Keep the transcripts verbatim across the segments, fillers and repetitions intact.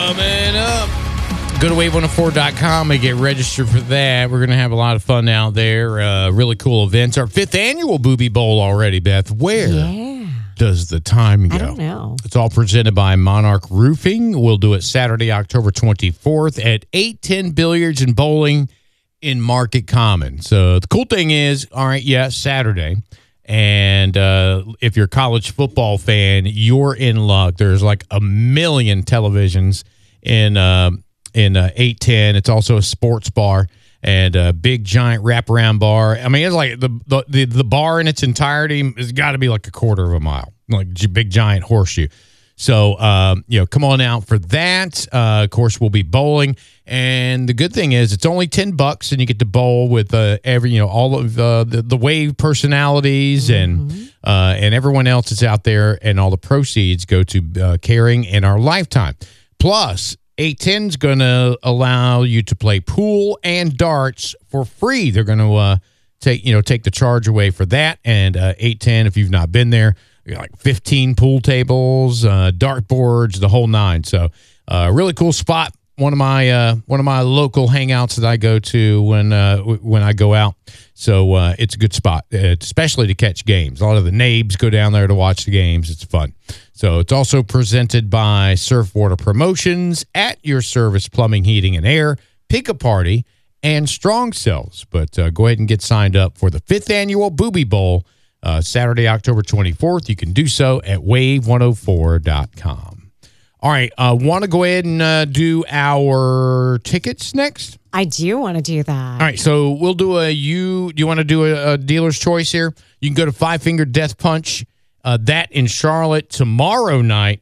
Coming up. Go to wave one oh four dot com and get registered for that. We're going to have a lot of fun out there. Uh, really cool events. Our fifth annual Booby Bowl already, Beth. Where yeah. does the time go? I don't know. It's all presented by Monarch Roofing. We'll do it Saturday, October twenty-fourth at eight ten Billiards and Bowling in Market Common. So the cool thing is, all right, yeah, Saturday. And uh, if you're a college football fan, you're in luck. There's like a million televisions in uh, in uh, eight ten. It's also a sports bar and a big giant wraparound bar. I mean, it's like the the the, the bar in its entirety has got to be like a quarter of a mile, like a big giant horseshoe. So, um, you know, come on out for that. Uh, of course, we'll be bowling. And the good thing is it's only ten bucks and you get to bowl with uh, every, you know, all of uh, the, the wave personalities mm-hmm. and uh, and everyone else that's out there. And all the proceeds go to uh, Caring in Our Lifetime. Plus, eight ten is going to allow you to play pool and darts for free. They're going to uh, take, you know, take the charge away for that. And uh, eight ten, if you've not been there, like fifteen pool tables, uh, dart boards, the whole nine. So, uh, really cool spot. One of my uh, one of my local hangouts that I go to when uh, w- when I go out. So uh, it's a good spot, especially to catch games. A lot of the nabes go down there to watch the games. It's fun. So it's also presented by Surfwater Promotions, At Your Service Plumbing, Heating, and Air, Pick a Party, and Strong Cells. But uh, go ahead and get signed up for the fifth annual Booby Bowl. Uh, Saturday, October twenty-fourth. You can do so at wave one oh four dot com. All right. Uh, want to go ahead and uh, do our tickets next? I do want to do that. All right. So we'll do a you. Do you want to do a, a dealer's choice here? You can go to Five Finger Death Punch, uh, that in Charlotte tomorrow night,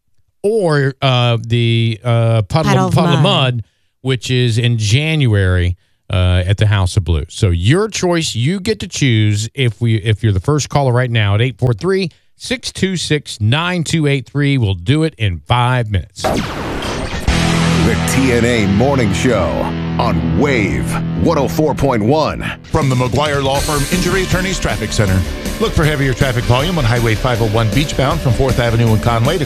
or uh, the uh, Puddle, Puddle of Puddle of Mud. Mud, which is in January. Uh, at the House of Blues. So your choice, you get to choose if we if you're the first caller right now at eight four three, six two six, nine two eight three. We'll do it in five minutes. The T N A Morning Show on Wave one oh four point one. From the McGuire Law Firm Injury Attorneys Traffic Center. Look for heavier traffic volume on Highway five oh one beachbound from fourth Avenue in Conway to